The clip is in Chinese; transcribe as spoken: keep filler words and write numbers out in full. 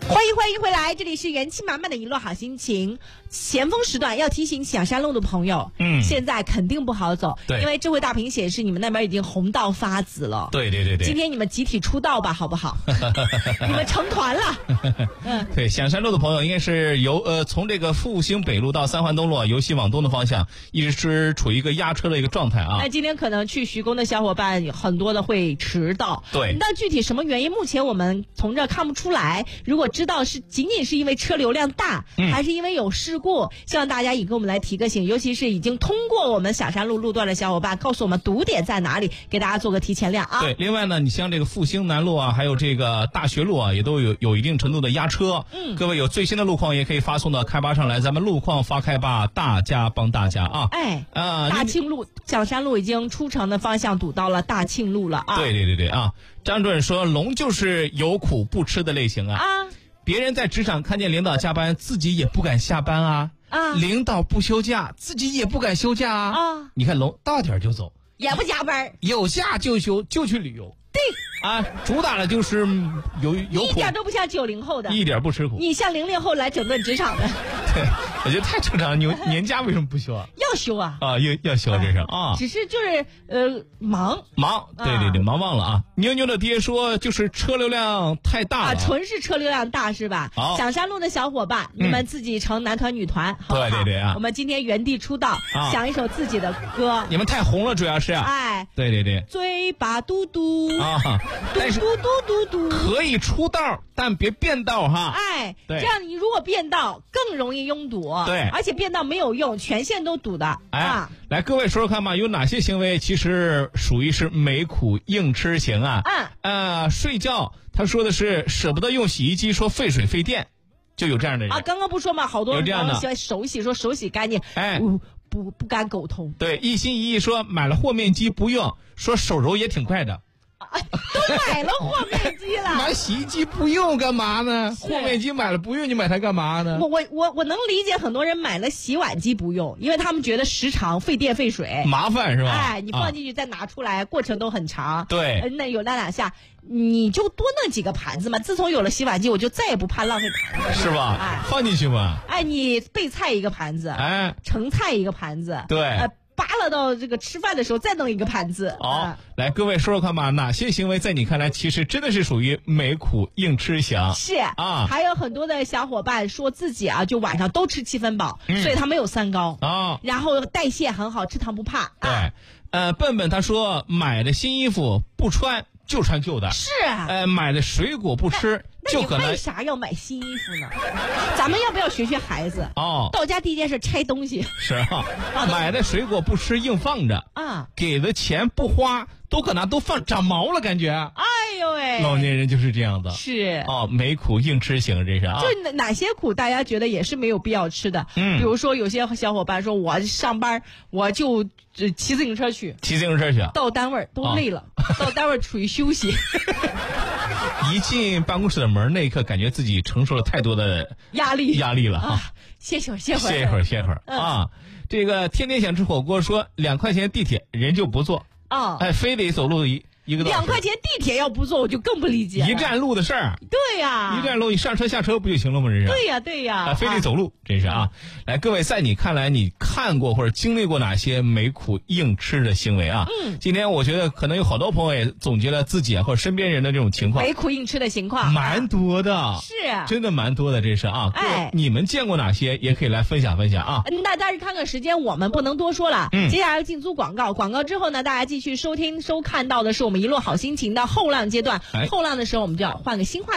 欢迎欢迎回来，这里是元气满满的一路好心情。前锋时段要提醒小山路的朋友，嗯，现在肯定不好走，对，因为智慧大屏显示你们那边已经红到发紫了。 对对对对， 今天你们集体出道吧，好不好？你们成团了。 嗯，对，响山路的朋友应该是由呃从这个复兴北路到三环东路，由西往东的方向，一直是处于一个压车的一个状态啊。 那今天可能去徐沟的小伙伴很多的会迟到， 对， 那具体什么原因，目前我们从这看不出来。如果知道是仅仅是因为车流量大，嗯、还是因为有事故，希望大家也给我们来提个醒，尤其是已经通过我们响山路路段的小伙伴，告诉我们堵点在哪里，给大家做个提前量啊。 对，另外呢，你像这个复兴南路啊，还有这个大学路啊，也都有有一定程度的压车。嗯，各位有最新的路况也可以发送到开吧上来，咱们路况发开吧，大家帮大家啊。 哎，啊，大庆路、响山路已经出城的方向堵到了大庆路了啊。 对对对对啊，张主任说龙就是有苦不吃的类型啊。啊。别人在职场看见领导加班，自己也不敢下班啊！啊，领导不休假，自己也不敢休假啊！啊，你看龙到点就走， 也不加班， 有假就休，就去旅游。 对啊，主打的就是有有苦， 一点都不像九零后的， 一点不吃苦。 你像零零后来整顿职场的， 对，我觉得太正常了。年年假为什么不休啊？ 要休啊！ 啊，要要休，这是啊， 只是就是呃忙忙，对对对，忙忘了啊。妞妞的爹说，就是车流量太大了， 啊，纯是车流量大是吧？好，响山路的小伙伴，你们自己成男团女团，好不好？ 对对对啊！ 我们今天原地出道，想一首自己的歌。 你们太红了，主要是哎， 对对对， 嘴巴嘟嘟啊。但是嘟嘟嘟嘟可以出道，但别变道哈。 哎，这样你如果变道更容易拥堵。 对， 而且变道没有用，全线都堵的。 哎， 啊、 来各位说说看吧，有哪些行为其实属于是没苦硬吃型啊？ 嗯， 呃，睡觉，他说的是舍不得用洗衣机，说费水费电，就有这样的人啊。刚刚不说嘛，好多人喜欢手洗，说手洗干净， 哎， 不不不敢苟同。 对，一心一意说买了和面机不用，说手揉也挺快的。 都买了和面机了， 买洗衣机不用干嘛呢？和面机买了不用，你买它干嘛呢？ 我我我我能理解很多人买了洗碗机不用，因为他们觉得时长费电费水， 麻烦是吧？ 哎，你放进去再拿出来，啊、过程都很长。 对， 那有那两下，你就多弄几个盘子嘛。自从有了洗碗机，我就再也不怕浪费盘子， 是吧？ 哎， 放进去嘛。 哎，你备菜一个盘子， 哎， 盛菜一个盘子， 对。 呃扒拉到这个吃饭的时候再弄一个盘子。 好、哦啊，来各位说说看吧，哪些行为在你看来其实真的是属于没苦硬吃型？ 是啊， 还有很多的小伙伴说自己啊，就晚上都吃七分饱，嗯、所以他没有三高啊、哦， 然后代谢很好，吃糖不怕。 对， 啊、 呃，笨笨他说买的新衣服不穿就穿旧的， 是啊， 呃，买的水果不吃。就可能那你为啥要买新衣服呢？咱们要不要学学孩子？哦，到家第一件事拆东西。 是啊，买的水果不吃硬放着啊，给的钱不花，都搁那都放长毛了，感觉。 哎呦喂， 老年人就是这样的。 是哦，没苦硬吃型，这是啊。 就哪些苦大家觉得也是没有必要吃的？嗯，比如说有些小伙伴说，我上班我就骑自行车去， 骑自行车去， 到单位都累了，哦、到单位处于休息。 一进办公室的门那一刻，感觉自己承受了太多的压力压力了啊！歇会儿，歇会儿， 歇一会儿，歇会儿、嗯、啊！这个天天想吃火锅，说两块钱地铁人就不坐啊，哎，非得走路一一个多小时。 两块钱地铁要不坐，我就更不理解了。 一站路的事儿， 对呀、啊， 一站路你上车下车不就行了吗？这是对呀、啊，对呀、 啊，非得走路，真是啊！来，各位，在你看来，你看过或者经历过哪些没苦硬吃的行为啊？嗯，今天我觉得可能有好多朋友也总结了自己啊或者身边人的这种情况， 没苦硬吃的情况蛮多的， 是真的蛮多的，这是啊。 哎， 你们见过哪些？也可以来分享分享啊。 那但是看看时间，我们不能多说了。嗯，接下来要进租广告，广告之后呢，大家继续收听收看到的是我们一路好心情的后浪阶段。哎、后浪的时候，我们就要换个新话。